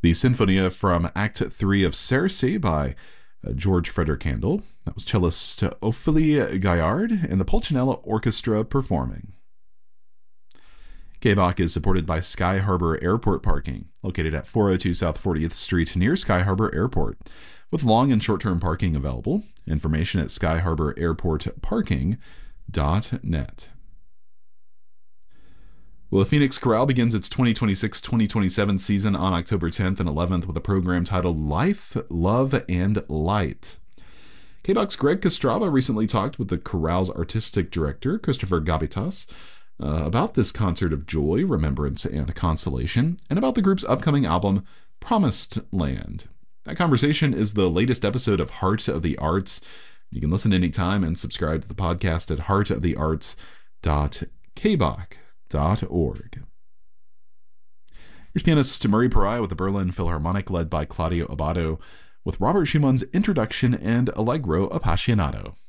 The Sinfonia from Act 3 of Circe by George Frederick Handel. That was cellist Ophélie Gaillard and the Pulcinella Orchestra performing. K-Bach is supported by Sky Harbor Airport Parking, located at 402 South 40th Street near Sky Harbor Airport, with long and short-term parking available. Information at skyharbor-airport-parking.net. Well, the Phoenix Chorale begins its 2026-2027 season on October 10th and 11th with a program titled Life, Love, and Light. K-Bach's Greg Kostraba recently talked with the chorale's artistic director, Christopher Gabitas, about this concert of joy, remembrance, and consolation, and about the group's upcoming album, Promised Land. That conversation is the latest episode of Heart of the Arts. You can listen anytime and subscribe to the podcast at heartofthearts.kbach.org. Here's pianist Murray Pariah with the Berlin Philharmonic, led by Claudio Abbado, with Robert Schumann's Introduction and Allegro Appassionato.